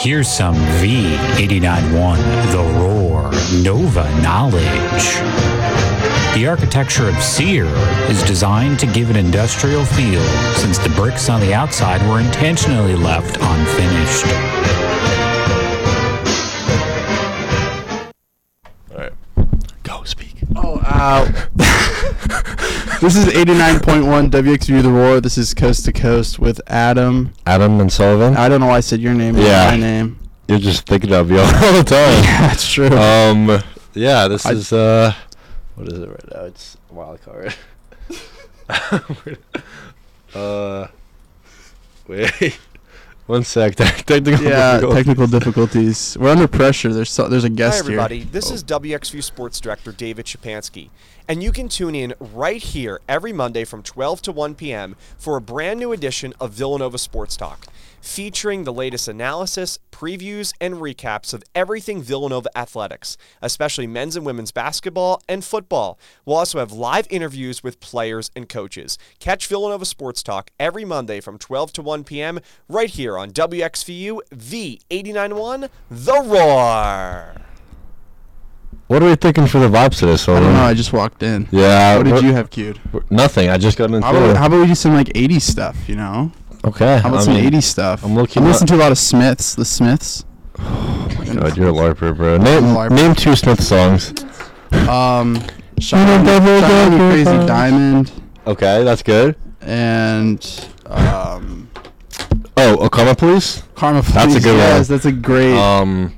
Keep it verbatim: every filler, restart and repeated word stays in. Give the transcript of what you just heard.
Here's some V eighty-nine point one The Roar Nova knowledge. The architecture of Sear is designed to give an industrial feel since the bricks on the outside were intentionally left unfinished. All right. Go speak. Oh, ow. This is eighty-nine point one W X V The Roar. This is Coast to Coast with Adam. Adam and Sullivan. I don't know why I said your name. Yeah. My name. You're just thinking of you all the time. Yeah, that's true. Um, yeah, this I- is, uh, what is it right now? It's a wild card. uh, wait. One sec. Technical yeah, difficulties. technical difficulties. We're under pressure. There's so, there's a Hi, guest everybody. here. This Oh. is W X V Sports Director David Shapansky, and you can tune in right here every Monday from twelve to one p.m. for a brand new edition of Villanova Sports Talk, featuring the latest analysis, previews, and recaps of everything Villanova athletics, especially men's and women's basketball and football. We'll also have live interviews with players and coaches. Catch Villanova Sports Talk every Monday from twelve to one p.m. right here on W X V U V eighty-nine point one The Roar. What are we thinking for the vibes today, I Sullivan? don't know. I just walked in. Yeah. What did we're- you have queued? we're- Nothing. I just got into How about, how about we do some like eighties stuff, you know? Okay. How about I some mean, eighties stuff? I'm looking I'm at- listening to a lot of Smiths. The Smiths. Oh my God, you're a LARPer, bro. Name, I'm a LARPer. name two Smith songs. Um, Shine On You- Shine On You Crazy Diamond, Okay, that's good. and um, Oh, Okama Police? Karma That's a Police. good one. Yes, that's a great. Um,